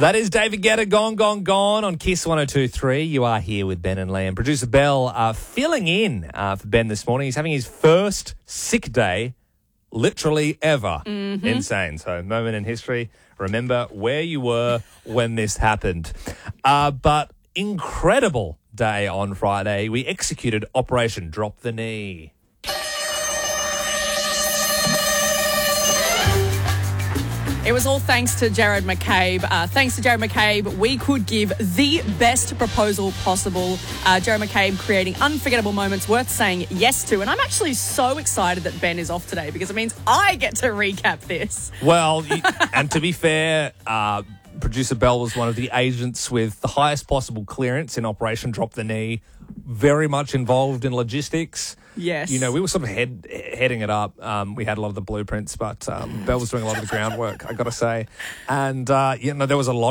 That is David Guetta, Gone, Gone, Gone on Kiss 102.3. You are here with Ben and Liam. Producer Bell filling in for Ben this morning. He's having his first sick day literally ever. Insane. So, moment in history. Remember where you were when this happened. But incredible day on Friday. We executed Operation Drop the Knee. It was all thanks to Jared McCabe. Thanks to Jared McCabe, we could give the best proposal possible. Jared McCabe creating unforgettable moments worth saying yes to. And I'm actually so excited that Ben is off today because it means I get to recap this. Well, and to be fair, Producer Bell was one of the agents with the highest possible clearance in Operation Drop the Knee, very much involved in logistics. Yes. You know, we were sort of heading it up. We had a lot of the blueprints, but Bell was doing a lot of the groundwork, I got to say. And, there was a lot